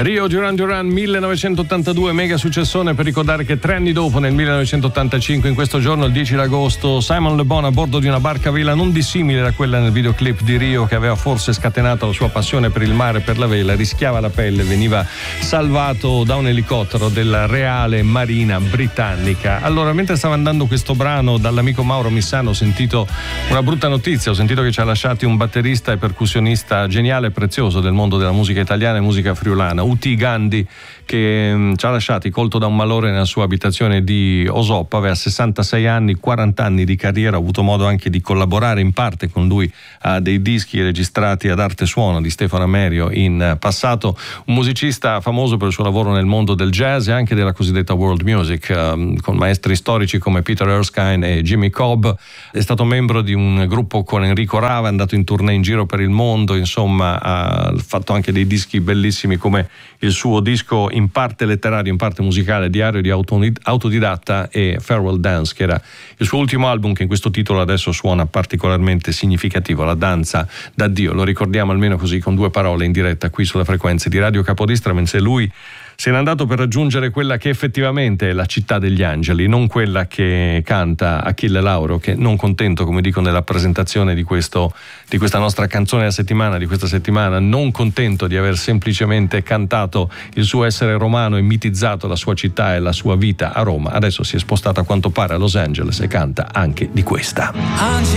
Rio Duran Duran 1982, mega successone, per ricordare che 3 anni dopo, nel 1985, in questo giorno, il 10 agosto, Simon Le Bon a bordo di una barca a vela non dissimile da quella nel videoclip di Rio, che aveva forse scatenato la sua passione per il mare e per la vela, rischiava la pelle, veniva salvato da un elicottero della Reale Marina Britannica. Allora, mentre stava andando questo brano, dall'amico Mauro Missano ho sentito una brutta notizia, ho sentito che ci ha lasciati un batterista e percussionista geniale e prezioso del mondo della musica italiana e musica friulana, Uti Gandhi, che ci ha lasciati colto da un malore nella sua abitazione di Osoppa. Aveva 66 anni, 40 anni di carriera, ho avuto modo anche di collaborare in parte con lui a dei dischi registrati ad Arte Suono di Stefano Amerio in passato, un musicista famoso per il suo lavoro nel mondo del jazz e anche della cosiddetta world music, con maestri storici come Peter Erskine e Jimmy Cobb. È stato membro di un gruppo con Enrico Rava, è andato in tournée in giro per il mondo, insomma ha fatto anche dei dischi bellissimi come il suo disco in parte letterario, in parte musicale, Diario di autodidatta, e Farewell Dance, che era il suo ultimo album, che in questo titolo adesso suona particolarmente significativo, La danza d'addio. Lo ricordiamo almeno così con due parole in diretta qui sulle frequenze di Radio Capodistra, mentre lui se n'è andato per raggiungere quella che effettivamente è la città degli angeli, non quella che canta Achille Lauro, che, non contento, come dico nella presentazione di questa nostra canzone della settimana, di questa settimana, non contento di aver semplicemente cantato il suo essere romano e mitizzato la sua città e la sua vita a Roma, adesso si è spostato a quanto pare a Los Angeles e canta anche di questa.